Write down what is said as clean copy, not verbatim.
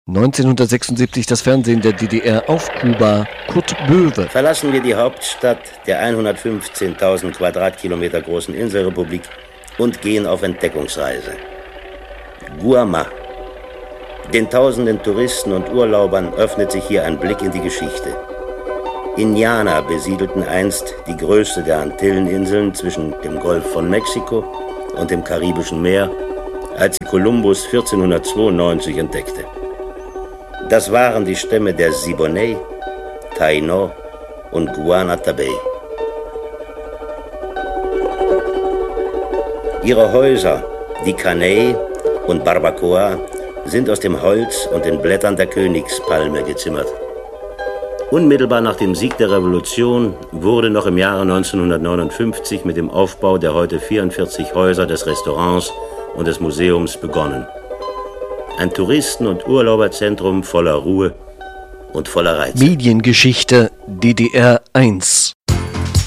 1976 das Fernsehen der DDR auf Kuba, Kurt Böwe. Verlassen wir die Hauptstadt der 115.000 Quadratkilometer großen Inselrepublik und gehen auf Entdeckungsreise. Guamá. Den tausenden Touristen und Urlaubern öffnet sich hier ein Blick in die Geschichte. Indianer besiedelten einst die größte der Antilleninseln zwischen dem Golf von Mexiko und dem Karibischen Meer, als sie Kolumbus 1492 entdeckte. Das waren die Stämme der Siboney, Taino und Guanatabey. Ihre Häuser, die Caney und Barbacoa, sind aus dem Holz und den Blättern der Königspalme gezimmert. Unmittelbar nach dem Sieg der Revolution wurde noch im Jahre 1959 mit dem Aufbau der heute 44 Häuser des Restaurants und des Museums begonnen. Ein Touristen- und Urlauberzentrum voller Ruhe und voller Reize. Mediengeschichte DDR 1.